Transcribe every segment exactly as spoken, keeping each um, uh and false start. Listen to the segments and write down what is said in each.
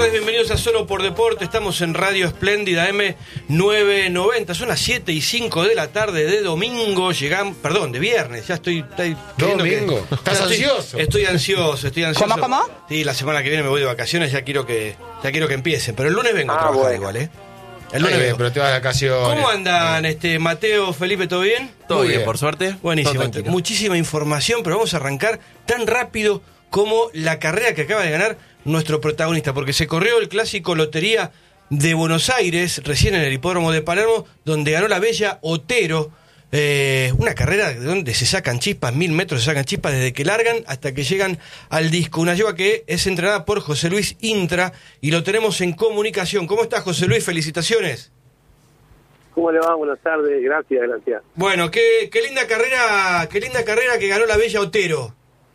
tardes, bienvenidos a Solo por Deporte. Estamos en Radio Espléndida M novecientos noventa. Son las siete y cinco de la tarde de domingo. Llegamos, perdón, de viernes. Ya estoy. estoy ¿Domingo? Que, ¿Estás estoy, ansioso? Estoy ansioso, estoy ansioso. ¿Cómo, cómo? Sí, la semana que viene me voy de vacaciones. Ya quiero que ya quiero que empiecen. Pero el lunes vengo Ah, a trabajar bueno. igual, ¿eh? El lunes Ay, vengo. pero te vas de vacaciones. ¿Cómo andan, este Mateo, Felipe? ¿Todo bien? Todo Muy bien, bien. por suerte. Buenísimo. Todo tranquilo. Muchísima información, pero vamos a arrancar tan rápido como la carrera que acaba de ganar nuestro protagonista, porque se corrió el clásico Lotería de Buenos Aires, recién en el hipódromo de Palermo, donde ganó la bella Otero. Eh, una carrera de donde se sacan chispas, mil metros se sacan chispas desde que largan hasta que llegan al disco. Una yegua que es entrenada por José Luis Intra y lo tenemos en comunicación. ¿Cómo estás, José Luis? Felicitaciones. ¿Cómo le va? Buenas tardes, gracias, gracias. Bueno, qué, qué linda carrera, qué linda carrera que ganó la bella Otero.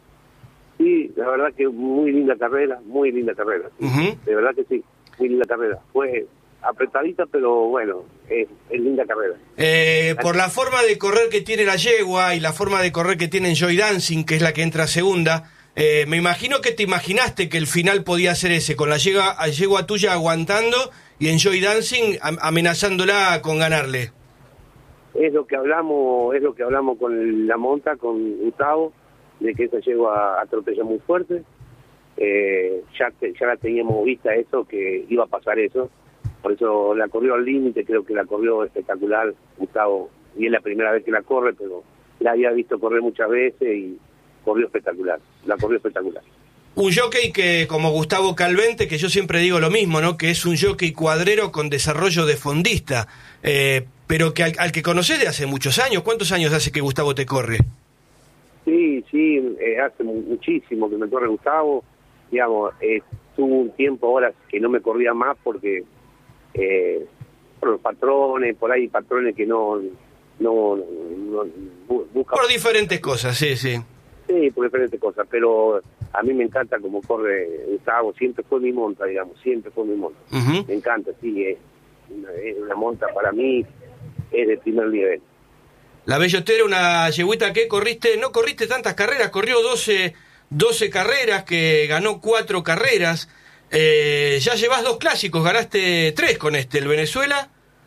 Sí, la verdad que muy linda carrera, muy linda carrera. Sí. Ujú. De verdad que sí, muy linda carrera. Fue apretadita, pero bueno, es, es linda carrera. Eh, por la forma de correr que tiene la yegua y la forma de correr que tiene Enjoy Dancing, que es la que entra segunda, eh, me imagino que te imaginaste que el final podía ser ese, con la yegua, yegua tuya aguantando y Enjoy Dancing am- amenazándola con ganarle. Es lo que hablamos, es lo que hablamos con la monta, con Gustavo, de que esa yegua atropella muy fuerte. Eh, ya, te- ya la teníamos vista eso, que iba a pasar eso. Por eso la corrió al límite, creo que la corrió espectacular Gustavo. Y es la primera vez que la corre, pero la había visto correr muchas veces y corrió espectacular. La corrió espectacular. Un jockey que, como Gustavo Calvente, que yo siempre digo lo mismo, ¿no? Que es un jockey cuadrero con desarrollo de fondista, eh, pero que al, al que conocés de hace muchos años. ¿Cuántos años hace que Gustavo te corre? Sí, sí, eh, hace mu- muchísimo que me corre Gustavo. Digamos, eh, tuvo un tiempo ahora que no me corría más porque eh, por los patrones, por ahí patrones que no, no, no, no bu- buscan. Por diferentes cosas, sí, sí. Sí, por diferentes cosas, pero a mí me encanta cómo corre Gustavo, siempre fue mi monta, digamos, siempre fue mi monta. Ujú. Me encanta, sí, es una, es una monta para mí, es de primer nivel. La Bellotera, una yegüita que corriste, no corriste tantas carreras, corrió doce, doce carreras, que ganó cuatro carreras. Eh, ya llevas dos clásicos, ganaste tres con este, el Venezuela,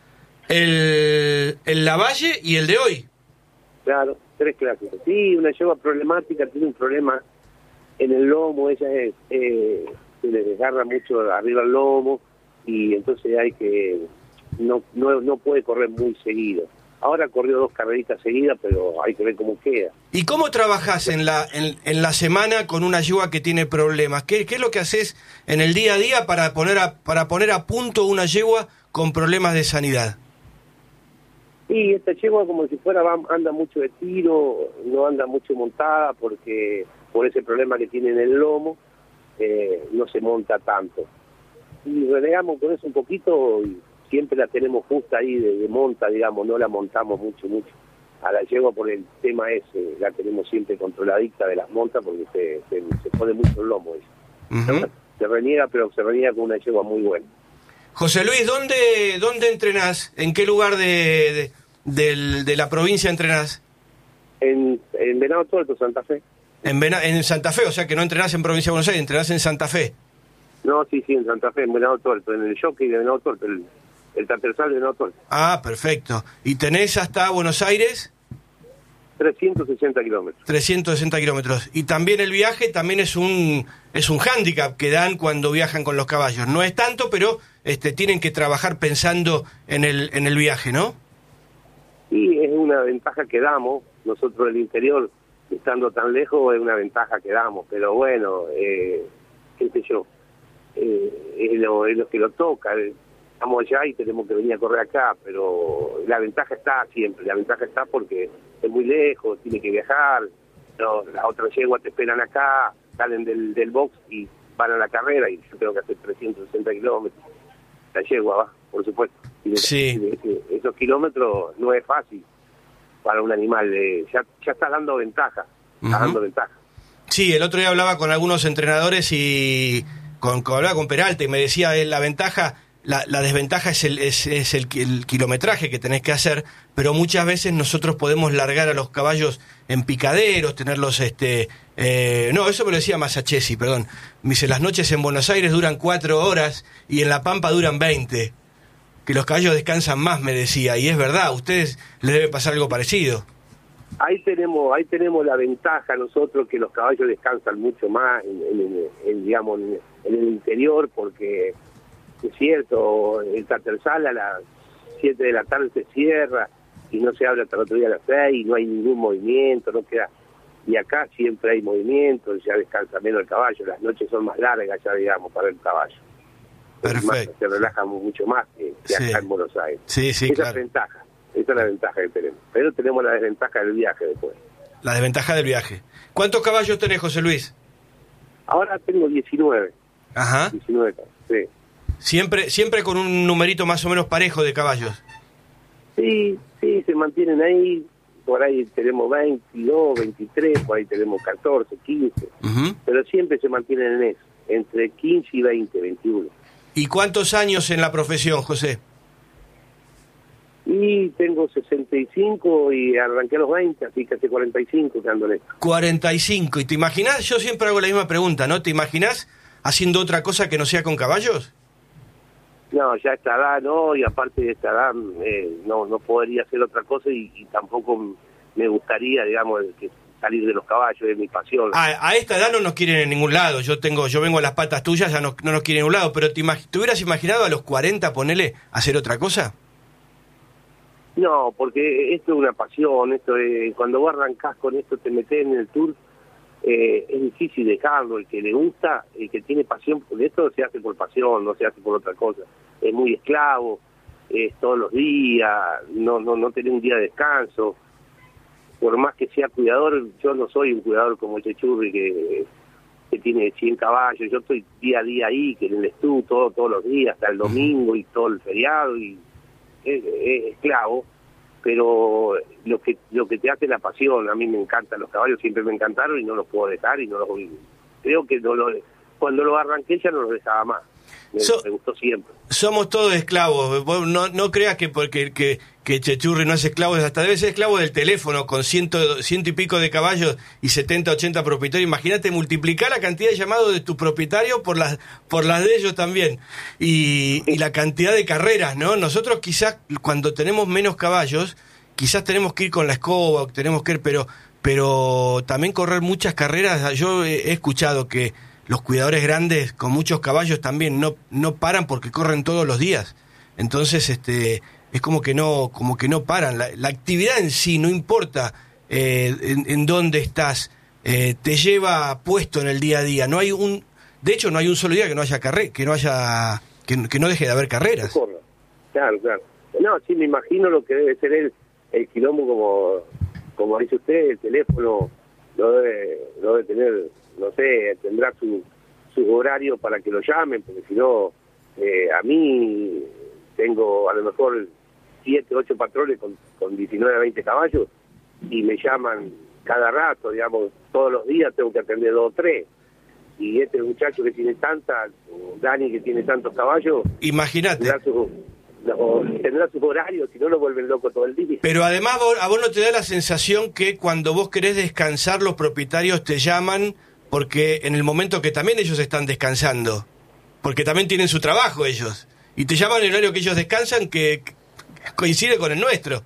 el, el Lavalle y el de hoy. Claro, tres clásicos. Sí, una yegua problemática, tiene un problema en el lomo, ella es, eh, se le desgarra mucho arriba el lomo y entonces hay que, no, no, no puede correr muy seguido. Ahora corrió dos carreritas seguidas, pero hay que ver cómo queda. ¿Y cómo trabajás en la, en, en la semana con una yegua que tiene problemas? ¿Qué, qué es lo que haces en el día a día para poner a, para poner a punto una yegua con problemas de sanidad? Y esta yegua como si fuera, va, anda mucho de tiro, no anda mucho montada porque por ese problema que tiene en el lomo, eh, no se monta tanto. Y renegamos con eso un poquito y siempre la tenemos justa ahí de, de monta, digamos, no la montamos mucho, mucho. A la yegua por el tema ese, la tenemos siempre controladita de las montas porque se, se, se pone mucho el lomo ella. Ujú. Se reniega, pero se reniega con una yegua muy buena. José Luis, ¿dónde, dónde entrenás? ¿En qué lugar de, de, del- de la provincia entrenás? En, en Venado Tuerto, Santa Fe. En, Vena- en Santa Fe, o sea que no entrenás en provincia de Buenos Aires, entrenás en Santa Fe. No, sí, sí, en Santa Fe, en Venado Tuerto, en el jockey de Venado Tuerto, el, el transversal de Venado Tuerto. Ah, perfecto. ¿Y tenés hasta Buenos Aires? trescientos sesenta kilómetros. trescientos sesenta kilómetros. Y también el viaje también es un es un hándicap que dan cuando viajan con los caballos. No es tanto, pero este tienen que trabajar pensando en el en el viaje, ¿no? Y es una ventaja que damos, nosotros del interior, estando tan lejos, es una ventaja que damos, pero bueno, eh, qué sé yo, eh, es, lo, es lo que lo toca, estamos allá y tenemos que venir a correr acá, pero la ventaja está siempre, la ventaja está porque es muy lejos, tiene que viajar, no, las otras yeguas te esperan acá, salen del, del box y van a la carrera y yo tengo que hacer trescientos sesenta kilómetros, la yegua va, por supuesto. Y Sí. ese- esos kilómetros no es fácil para un animal, eh, ya, ya está dando ventaja, está Ujú. dando ventaja. Sí, el otro día hablaba con algunos entrenadores y con, con- hablaba con Peralta y me decía eh, la ventaja la, la desventaja es, el, es, es el, el kilometraje que tenés que hacer, pero muchas veces nosotros podemos largar a los caballos en picaderos, tenerlos, este, eh, no, eso me lo decía Masachesi, perdón, me dice, las noches en Buenos Aires duran cuatro horas y en La Pampa duran veinte, que los caballos descansan más, me decía, y es verdad, a ustedes les debe pasar algo parecido. Ahí tenemos ahí tenemos la ventaja nosotros, que los caballos descansan mucho más en, en, en, digamos en, en el interior, porque es cierto, el Tatersal a las siete de la tarde se cierra y no se abre hasta el otro día a las seis, y no hay ningún movimiento, no queda, y acá siempre hay movimiento, ya descansa menos el caballo, las noches son más largas ya, digamos, para el caballo. Perfecto. Más, se relaja mucho más que, que acá sí. En Buenos Aires. Sí, sí, esa claro. es ventaja, esa es la ventaja que tenemos, pero tenemos la desventaja del viaje después. La desventaja del viaje. ¿Cuántos caballos tenés, José Luis? Ahora tengo diecinueve. Ajá. diecinueve, sí. Siempre, siempre con un numerito más o menos parejo de caballos. Sí, sí, se mantienen ahí. Por ahí tenemos veintidós, veintitrés, por ahí tenemos catorce, quince. Uh-huh. Pero siempre se mantienen en eso, entre quince y veinte, veintiuno. ¿Y cuántos años en la profesión, José? Y tengo sesenta y cinco y arranqué a los veinte, así que hace cuarenta y cinco que ando en esto. cuarenta y cinco. ¿Y te imaginás? Yo siempre hago la misma pregunta, ¿no? ¿Te imaginás haciendo otra cosa que no sea con caballos? No, ya a esta edad no, y aparte de esta edad eh, no no podría hacer otra cosa, y, y tampoco me gustaría, digamos, que salir de los caballos, es mi pasión. A, a esta edad no nos quieren en ningún lado. Yo tengo, yo vengo a las patas tuyas, ya no, no nos quieren en ningún lado. Pero ¿te, imag- ¿te hubieras imaginado a los cuarenta, ponele, hacer otra cosa? No, porque esto es una pasión, esto es, cuando vos arrancás con esto, te metés en el tour, eh, es difícil dejarlo. El que le gusta, el que tiene pasión por esto, se hace por pasión, no se hace por otra cosa. Es muy esclavo, es todos los días, no no no tenés un día de descanso. Por más que sea cuidador, yo no soy un cuidador como Chechurri que, que tiene cien caballos. Yo estoy día a día ahí, que en el estudio todo, todos los días, hasta el domingo y todo el feriado, y es, es esclavo. Pero lo que lo que te hace la pasión, a mí me encantan los caballos, siempre me encantaron y no los puedo dejar, y no los creo que no lo, cuando los arranqué ya no los dejaba más. Me, so, me gustó siempre. Somos todos esclavos. Vos no, no creas que porque que, que Chechurri no es esclavo, hasta debe ser esclavo del teléfono con ciento, ciento y pico de caballos y setenta, ochenta propietarios. Imagínate multiplicar la cantidad de llamados de tu propietario por las por las de ellos también. Y, y la cantidad de carreras, ¿no? Nosotros quizás cuando tenemos menos caballos, quizás tenemos que ir con la escoba, tenemos que ir, pero, pero también correr muchas carreras. Yo he, he escuchado que los cuidadores grandes con muchos caballos también no no paran porque corren todos los días. Entonces, este es como que no como que no paran. La, la actividad en sí, no importa eh, en, en dónde estás, eh, te lleva puesto en el día a día. No hay un, de hecho, no hay un solo día que no haya carre, que no haya que, que no deje de haber carreras. Claro, claro. No, sí, me imagino lo que debe ser el, el quilombo, como como dice usted, el teléfono lo debe, lo debe tener. No sé, tendrá su, su horario para que lo llamen, porque si no, eh, a mí tengo a lo mejor siete, ocho patrones con, con diecinueve, veinte caballos, y me llaman cada rato, digamos, todos los días tengo que atender dos o tres. Y este muchacho que tiene tantas, Dani que tiene tantos caballos, imagínate. Tendrá su, no, tendrá sus horarios, si no lo vuelven loco todo el día. Pero además vos, a vos no te da la sensación que cuando vos querés descansar los propietarios te llaman, porque en el momento que también ellos están descansando, porque también tienen su trabajo ellos, y te llaman en el horario que ellos descansan, que coincide con el nuestro.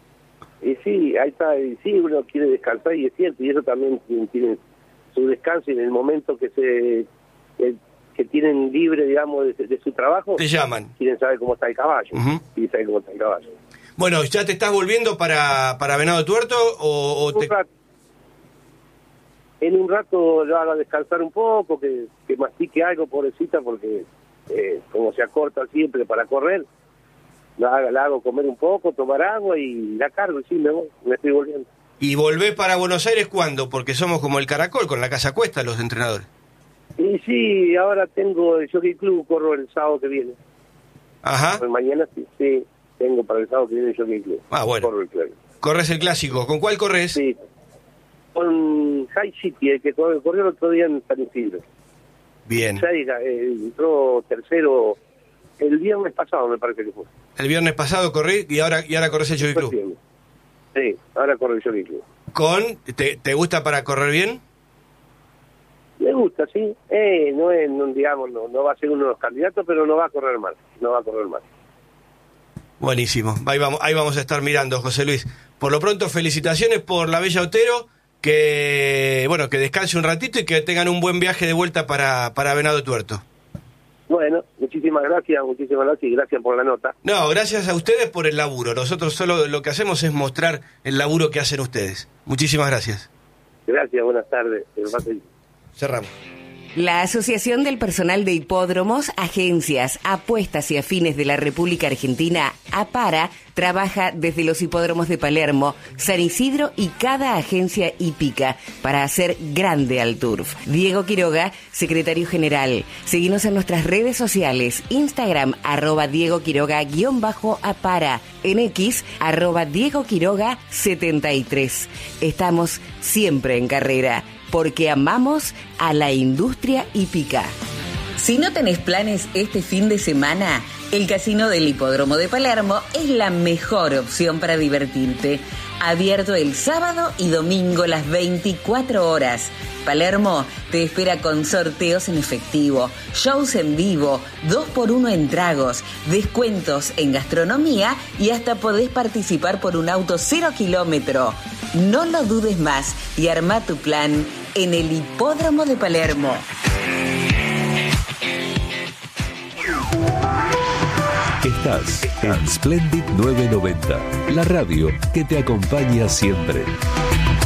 Y sí, ahí está, y sí, uno quiere descansar, y es cierto, y eso también tiene su descanso, y en el momento que se que, que tienen libre, digamos, de, de su trabajo, te llaman. Quieren saber cómo está el caballo, uh-huh. Quieren saber cómo está el caballo. Bueno, ¿ya te estás volviendo para, para Venado Tuerto o, o te... En un rato lo haga descansar un poco, que, que mastique algo, pobrecita, porque eh, como se acorta siempre para correr, la, haga, la hago comer un poco, tomar agua y la cargo, y sí, me voy, me estoy volviendo. ¿Y volvés para Buenos Aires cuándo? Porque somos como el caracol, con la casa a cuesta los entrenadores. Y sí, ahora tengo el Jockey Club, corro el sábado que viene. Ajá. Pues mañana sí, sí, tengo para el sábado que viene el Jockey Club. Ah, bueno. Corro el clásico. ¿Corres el clásico? ¿Con cuál corres? Sí. Con High City, el que corrió el otro día en San Isidro. Bien. Ya eh, entró tercero El viernes pasado me parece que fue. El viernes pasado corrí y ahora y ahora corres el Jockey Club. Bien. Sí, ahora corre el Jockey Club. Con, ¿te, ¿Te gusta para correr bien? Me gusta, sí. Eh, no es, no, digamos, no, no va a ser uno de los candidatos, pero no va a correr mal. No va a correr mal. Buenísimo. Ahí vamos, ahí vamos a estar mirando, José Luis. Por lo pronto, felicitaciones por la Bella Otero. Que, bueno, que descanse un ratito y que tengan un buen viaje de vuelta para, para Venado Tuerto. Bueno, muchísimas gracias, muchísimas gracias y gracias por la nota. No, gracias a ustedes por el laburo. Nosotros solo lo que hacemos es mostrar el laburo que hacen ustedes. Muchísimas gracias. Gracias, buenas tardes. Cerramos. La Asociación del Personal de Hipódromos, Agencias, Apuestas y Afines de la República Argentina, APARA, trabaja desde los hipódromos de Palermo, San Isidro y cada agencia hípica para hacer grande al turf. Diego Quiroga, secretario general. Seguinos en nuestras redes sociales, Instagram, arroba Diego Quiroga, guión bajo APARA, en X, arroba Diego Quiroga setenta y tres. Estamos siempre en carrera, porque amamos a la industria hípica. Si no tenés planes este fin de semana, el Casino del Hipódromo de Palermo es la mejor opción para divertirte. Abierto el sábado y domingo las veinticuatro horas. Palermo te espera con sorteos en efectivo, shows en vivo, dos por uno en tragos, descuentos en gastronomía y hasta podés participar por un auto cero kilómetro. No lo dudes más y arma tu plan en el Hipódromo de Palermo. Estás en Splendid novecientos noventa, la radio que te acompaña siempre.